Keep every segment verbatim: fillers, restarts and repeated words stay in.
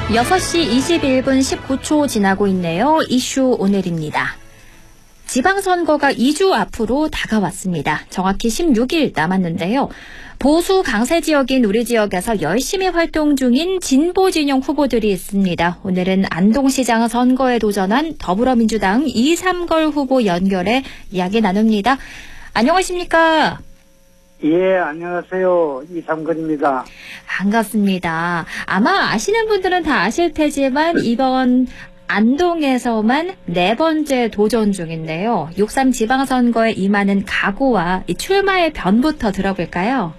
여섯 시 이십일 분 십구 초 지나고 있네요. 이슈 오늘입니다. 지방선거가 이 주 앞으로 다가왔습니다. 정확히 십육 일 남았는데요. 보수 강세 지역인 우리 지역에서 열심히 활동 중인 진보 진영 후보들이 있습니다. 오늘은 안동시장 선거에 도전한 더불어민주당 이삼걸 후보 연결해 이야기 나눕니다. 안녕하십니까? 예, 안녕하세요. 이삼걸입니다. 반갑습니다. 아마 아시는 분들은 다 아실 테지만 이번 안동에서만 네 번째 도전 중인데요. 육삼 지방선거에 임하는 각오와 이 출마의 변부터 들어볼까요?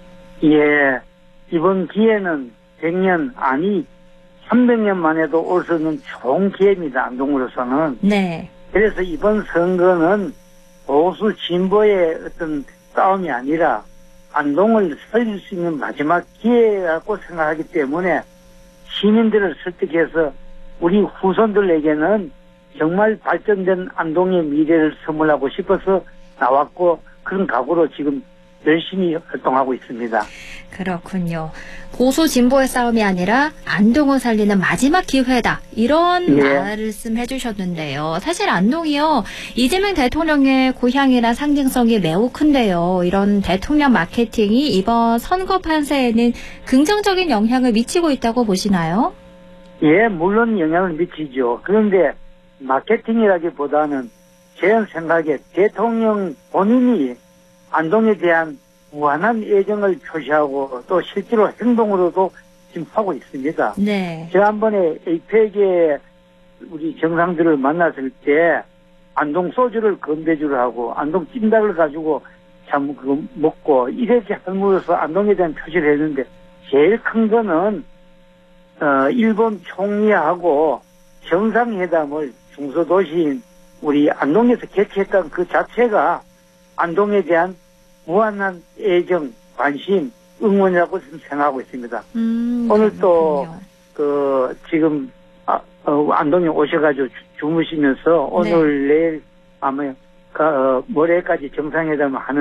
예, 이번 기회는 백 년, 아니 삼백 년 만에도 올 수 있는 좋은 기회입니다. 안동으로서는. 네. 그래서 이번 선거는 보수 진보의 어떤 싸움이 아니라 안동을 살릴 수 있는 마지막 기회라고 생각하기 때문에 시민들을 설득해서 우리 후손들에게는 정말 발전된 안동의 미래를 선물하고 싶어서 나왔고, 그런 각오로 지금 열심히 활동하고 있습니다. 그렇군요. 보수 진보의 싸움이 아니라 안동을 살리는 마지막 기회다. 이런 예. 말씀 해주셨는데요. 사실 안동이요, 이재명 대통령의 고향이라 상징성이 매우 큰데요. 이런 대통령 마케팅이 이번 선거 판세에는 긍정적인 영향을 미치고 있다고 보시나요? 예, 물론 영향을 미치죠. 그런데 마케팅이라기보다는 제 생각에 대통령 본인이 안동에 대한 무한한 애정을 표시하고 또 실제로 행동으로도 지금 하고 있습니다. 네. 지난번에 에이펙에 우리 정상들을 만났을 때 안동 소주를 건배주를 하고 안동 찜닭을 가지고 참 그거 먹고 이렇게 함으로써 안동에 대한 표시를 했는데, 제일 큰 거는 어, 일본 총리하고 정상회담을 중소도시인 우리 안동에서 개최했던 그 자체가 안동에 대한 무한한 애정, 관심, 응원이라고 생각하고 있습니다. 음, 오늘 또, 그렇군요. 그, 지금, 아, 어, 안동에 오셔가지고 주, 주무시면서 오늘, 네. 내일, 아마, 그, 어, 모레까지 정상회담을 하는